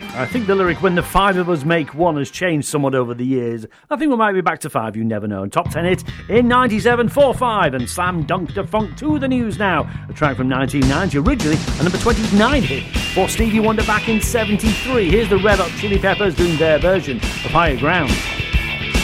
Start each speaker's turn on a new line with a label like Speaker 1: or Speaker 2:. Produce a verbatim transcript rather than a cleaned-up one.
Speaker 1: I think the lyric, when the five of us make one, has changed somewhat over the years. I think we might be back to five, you never know. And top ten hit in ninety-seven, four five, and Slam Dunk Da Funk to the news now. A track from nineteen ninety, originally a number twenty-nine hit for Stevie Wonder back in seventy-three. Here's the Red Hot Chili Peppers doing their version of Higher Ground.